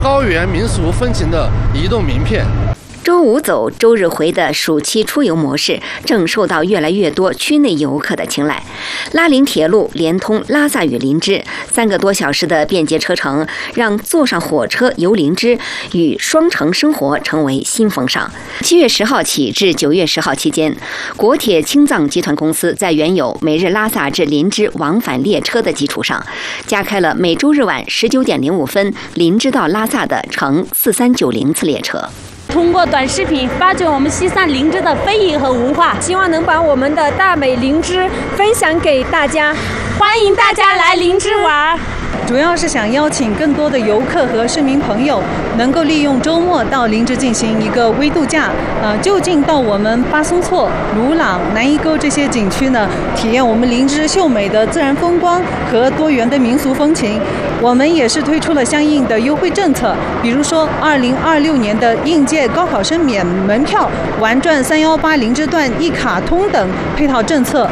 高原民俗风情的移动名片。 周五走周日回的暑期出游模式正受到越来越多区内游客的青睐。拉林铁路连通拉萨与林芝3个多小时的便捷车程，让坐上火车游林芝与双城生活成为新风尚。7月10号起至9月10号期间，国铁青藏集团公司在原有每日拉萨至林芝往返列车的基础上，加开了每周日晚19点05分林芝到拉萨的乘4390次列车。 通过短视频发掘我们西藏林芝的非遗和文化， 希望能把我们的大美林芝分享给大家， 欢迎大家来林芝玩。 主要是想邀请更多的游客和市民朋友能够利用周末到林芝进行一个微度假，就近到我们巴松措、鲁朗、南伊沟这些景区呢，体验我们林芝秀美的自然风光和多元的民俗风情。我们也是推出了相应的优惠政策，比如说2026年的应届高考生免门票、玩转318林芝段一卡通等配套政策。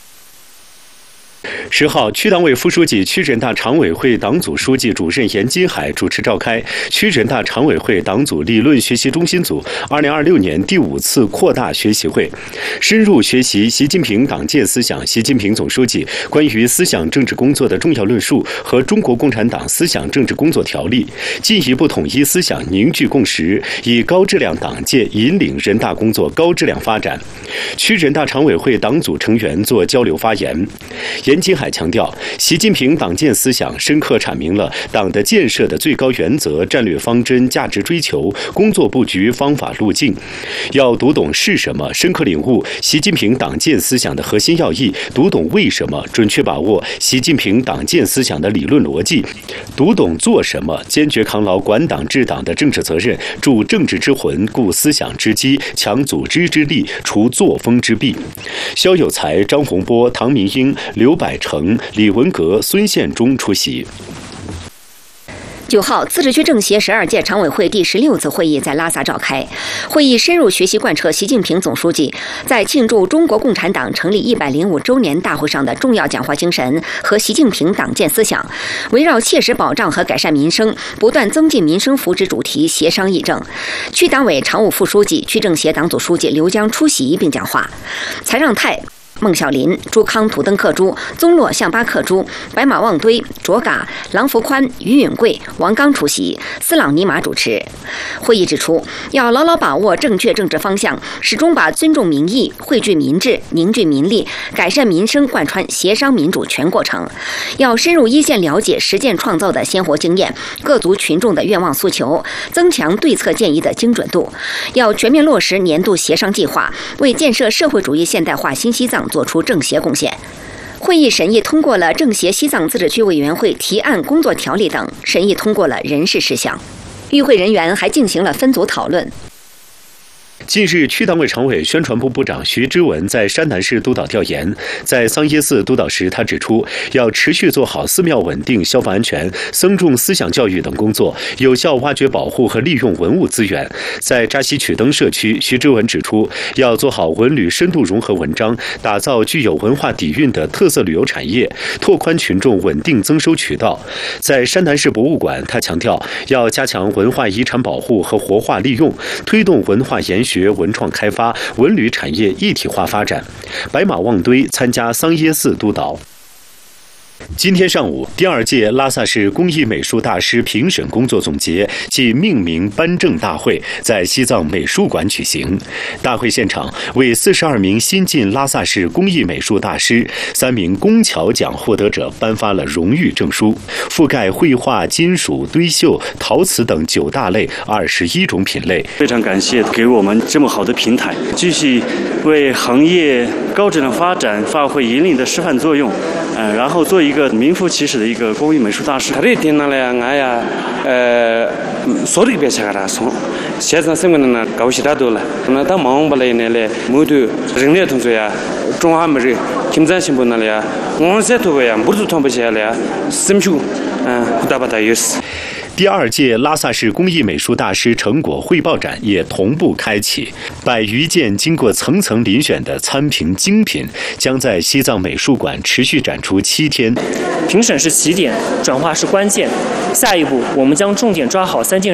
10号，区党委副书记、区人大常委会党组书记主任严金海主持召开区人大常委会党组理论学习中心组2026年第5次扩大学习会，深入学习习近平党建思想、习近平总书记关于思想政治工作的重要论述和中国共产党思想政治工作条例，进一步统一思想，凝聚共识，以高质量党建引领人大工作高质量发展。区人大常委会党组成员做交流发言，严金海强调，习近平党建思想深刻阐明了党的建设的最高原则、战略方针、价值追求、工作布局、方法路径。要读懂是什么，深刻领悟习近平党建思想的核心要义，读懂为什么，准确把握习近平党建思想的理论逻辑，读懂做什么，坚决扛牢管党治党的政治责任，铸政治之魂，固思想之基，强组织之力，除作风之弊。肖有才、张洪波、唐明英、刘百成、李文革、孙宪忠出席。 9号，自治区政协12届常委会第16次会议在拉萨召开。会议深入学习贯彻习近平总书记在庆祝中国共产党成立105周年大会上的重要讲话精神和习近平党建思想，围绕切实保障和改善民生、不断增进民生福祉主题协商议政。区党委常务副书记、区政协党组书记刘江出席并讲话。财让泰、孟小林、朱康土登克珠、宗洛象巴克珠、白马旺堆、卓嘎、郎福宽、于允贵、王刚出席，斯朗尼玛主持。会议指出，要牢牢把握正确政治方向，始终把尊重民意、汇聚民智、凝聚民力、改善民生贯穿协商民主全过程。要深入一线了解实践创造的鲜活经验，各族群众的愿望诉求，增强对策建议的精准度。要全面落实年度协商计划，为建设社会主义现代化新西藏做出政协贡献。会议审议通过了政协西藏自治区委员会提案工作条例等，审议通过了人事事项。与会人员还进行了分组讨论。 近日，区党委常委、宣传部部长徐之文在山南市督导调研，在桑耶寺督导时，他指出，要持续做好寺庙稳定、消防安全、僧众思想教育等工作，有效挖掘、保护和利用文物资源。在扎西曲登社区，徐之文指出，要做好文旅深度融合文章，打造具有文化底蕴的特色旅游产业，拓宽群众稳定增收渠道。在山南市博物馆，他强调，要加强文化遗产保护和活化利用，推动文化研学、文创开发、文旅产业一体化发展。白马旺堆参加桑耶寺督导。今天上午，第2届拉萨市工艺美术大师评审工作总结暨命名颁证大会在西藏美术馆举行。大会现场为42名新晋拉萨市工艺美术大师、3名工巧奖获得者颁发了荣誉证书，覆盖绘画、金属、堆绣、陶瓷等9大类21种品类。 非常感谢给我们这么好的平台，继续为行业高质量发展发挥引领的示范作用，然后做一个名副其实的一个工艺美术大师。 소리 배차가라서 세상 생각나 가오시라도라 나다 마음발에네 모두 링내 통소야 중화머리 김잔신분날이야 원세토야 모두 통보셔야야 심슈 후다바다유스。 第2届拉萨市工艺美术大师成果汇报展也同步开启，100余件经过层层遴选的参评精品将在西藏美术馆持续展出7天。 评审是起点，转化是关键。下一步，我们将重点抓好3件